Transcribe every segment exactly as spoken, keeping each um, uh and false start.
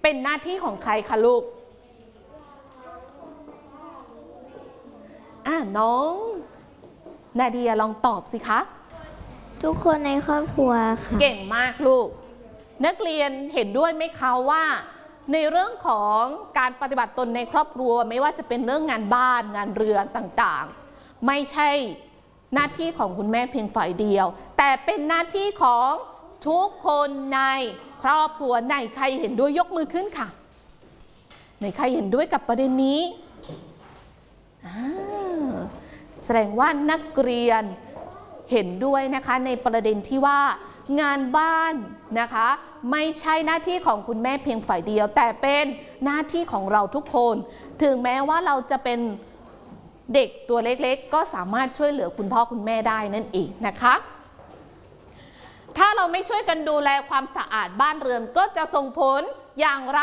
เป็นหน้าที่ของใครคะลูกอ่าน้องนาเดียลองตอบสิคะทุกคนในครอบครัวค่ะเก่งมากลูกนักเรียนเห็นด้วยไหมคะว่าในเรื่องของการปฏิบัติตนในครอบครัวไม่ว่าจะเป็นเรื่องงานบ้านงานเรือนต่างๆไม่ใช่หน้าที่ของคุณแม่เพียงฝ่ายเดียวแต่เป็นหน้าที่ของทุกคนในครอบครัวไหนใครเห็นด้วยยกมือขึ้นค่ะไหนใครเห็นด้วยกับประเด็นนี้แสดงว่านักเรียนเห็นด้วยนะคะในประเด็นที่ว่างานบ้านนะคะไม่ใช่หน้าที่ของคุณแม่เพียงฝ่ายเดียวแต่เป็นหน้าที่ของเราทุกคนถึงแม้ว่าเราจะเป็นเด็กตัวเล็กๆก็สามารถช่วยเหลือคุณพ่อคุณแม่ได้นั่นเองนะคะถ้าเราไม่ช่วยกันดูแลความสะอาดบ้านเรือนก็จะส่งผลอย่างไร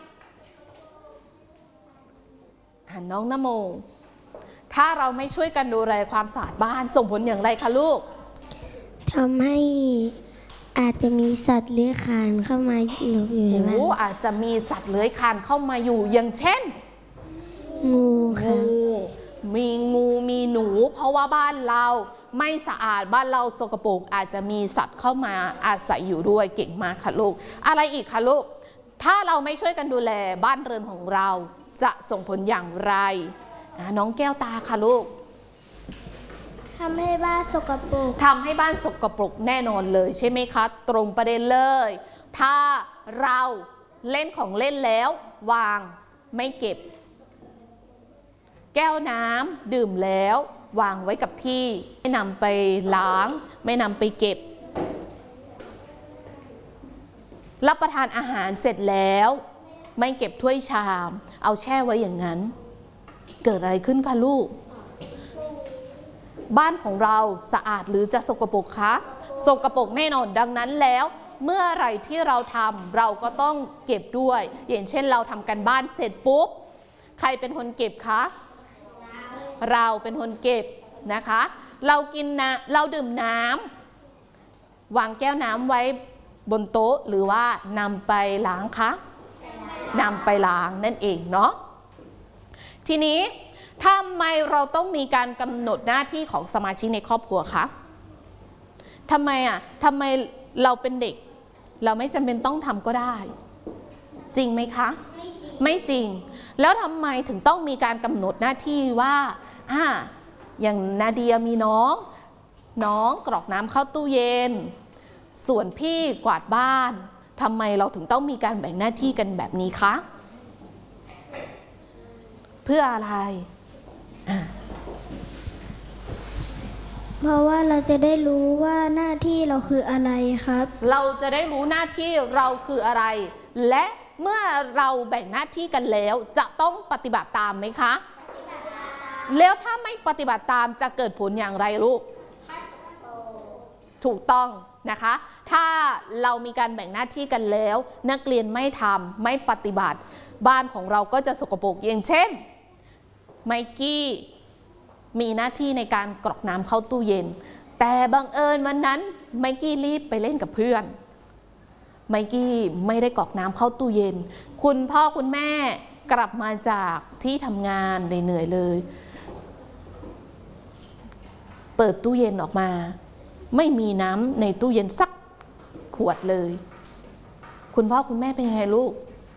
น้องนโมถ้าเราไม่ช่วยกันดูแลความสะอาดบ้านส่งผลอย่างไรคะลูกทำให้อาจจะมีสัตว์เลื้อยคลานเข้ามาอยู่ในบ้านโอ้อาจจะมีสัตว์เลื้อยคลานเข้ามาอยู่อย่างเช่นงูค่ะมีงูมีหนูเพราะว่าบ้านเราไม่สะอาดบ้านเราสกปรกอาจจะมีสัตว์เข้ามาอาศัยอยู่ด้วยเก่งมากค่ะลูกอะไรอีกคะลูกถ้าเราไม่ช่วยกันดูแลบ้านเรือนของเราจะส่งผลอย่างไรน้องแก้วตาค่ะลูกทำให้บ้านสกปรกทำให้บ้านสกปรกแน่นอนเลยใช่ไหมคะตรงประเด็นเลยถ้าเราเล่นของเล่นแล้ววางไม่เก็บแก้วน้ำดื่มแล้ววางไว้กับที่ไม่นำไปล้างไม่นำไปเก็บรับประทานอาหารเสร็จแล้วไม่เก็บถ้วยชามเอาแช่ไว้อย่างนั้นเกิดอะไรขึ้นคะลูกบ้านของเราสะอาดหรือจะสกปรกคะสกปรกแน่นอนดังนั้นแล้วเมื่อไหร่ที่เราทำเราก็ต้องเก็บด้วยอย่างเช่นเราทำกันบ้านเสร็จปุ๊บใครเป็นคนเก็บคะเราเป็นคนเก็บนะคะเรากินน้ำเราดื่มน้ำวางแก้วน้ำไว้บนโต๊ะหรือว่านำไปล้างคะนำไปล้างนั่นเองเนาะทีนี้ทำไมเราต้องมีการกำหนดหน้าที่ของสมาชิกในครอบครัวคะทำไมอ่ะทำไมเราเป็นเด็กเราไม่จำเป็นต้องทำก็ได้จริงไหมคะไม่จริงแล้วทำไมถึงต้องมีการกำหนดหน้าที่ว่าอ่าอย่างนาเดียมีน้องน้องกรอกน้ำเข้าตู้เย็นส่วนพี่กวาดบ้านทำไมเราถึงต้องมีการแบ่งหน้าที่กันแบบนี้คะเพื่ออะไรเพราะว่าเราจะได้รู้ว่าหน้าที่เราคืออะไรครับเราจะได้รู้หน้าที่เราคืออะไรและเมื่อเราแบ่งหน้าที่กันแล้วจะต้องปฏิบัติตามไหมคะแล้วถ้าไม่ปฏิบัติตามจะเกิดผลอย่างไรลูกถูกต้องนะคะถ้าเรามีการแบ่งหน้าที่กันแล้วนักเรียนไม่ทำไม่ปฏิบัติบ้านของเราก็จะสกปรกอย่างเช่นไมกี้มีหน้าที่ในการกรอกน้ำเข้าตู้เย็นแต่บังเอิญวันนั้นไมกี้รีบไปเล่นกับเพื่อนไมกี้ไม่ได้กรอกน้ำเข้าตู้เย็นคุณพ่อคุณแม่กลับมาจากที่ทำงานเหนื่อยเลยเปิดตู้เย็นออกมาไม่มีน้ำในตู้เย็นสักขวดเลยคุณพ่อคุณแม่เป็นยังไงลูก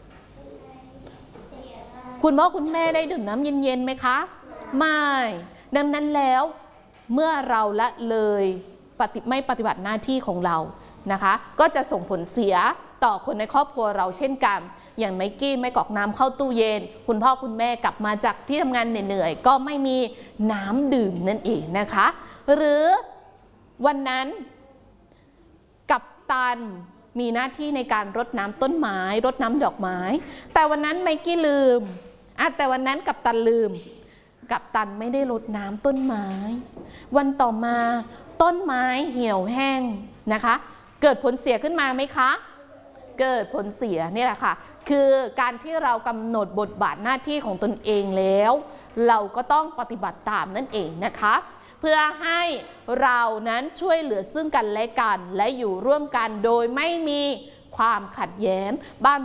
คุณพ่อคุณแม่ได้ดื่มน้ำเย็นๆไหมคะไม่ดังนั้นแล้วเมื่อเราละเลยปฏิไม่ปฏิบัติหน้าที่ของเรานะคะก็จะส่งผลเสียต่อคนในครอบครัวเราเช่นกันอย่างไมกี้ไม่กรอกน้ำเข้าตู้เย็นคุณพ่อคุณแม่กลับมาจากที่ทำงานเหนื่อยๆก็ไม่มีน้ำดื่มนั่นเองนะคะหรือวันนั้นกัปตันมีหน้าที่ในการรดน้ำต้นไม้รดน้ำดอกไม้แต่วันนั้นไมกี้ลืมอ่ะแต่วันนั้นกัปตันลืมกัปตันไม่ได้รดน้ำต้นไม้วันต่อมาต้นไม้เหี่ยวแห้งนะคะเกิดผลเสียขึ้นมาไหมคะเกิดผลเสียนี่แหละค่ะคือการที่เรากำหนดบทบาทหน้าที่ของตนเองแล้วเราก็ต้องปฏิบัติตามนั่นเองนะคะเพื่อให้เรานั้นช่วยเหลือซึ่งกันและกันและอยู่ร่วมกันโดยไม่มีความขัดแย้งบ้าน